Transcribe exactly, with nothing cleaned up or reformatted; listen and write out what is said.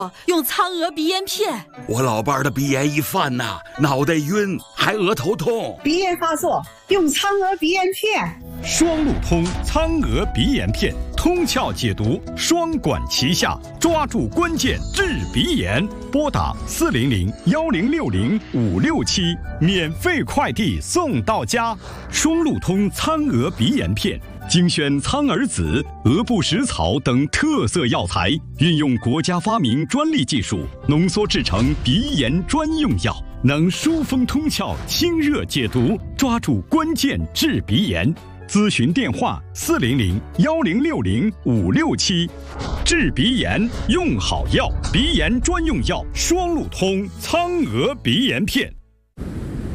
用苍娥鼻炎片。 我老伴儿的鼻炎一犯呐、啊，脑袋晕，还额头痛。 鼻炎发作，用苍娥鼻炎片。 双路通苍娥鼻炎片，通窍解毒，双管齐下，抓住关键治鼻炎。拨打四零零幺零六零五六七，免费快递送到家。双路通苍娥鼻炎片，精选苍耳子、鹅不食草等特色药材，运用国家发明专利技术，浓缩制成鼻炎专用药，能疏风通窍、清热解毒，抓住关键治鼻炎。咨询电话：四零零幺零六零五六七。治鼻炎用好药，鼻炎专用药双路通苍娥鼻炎片。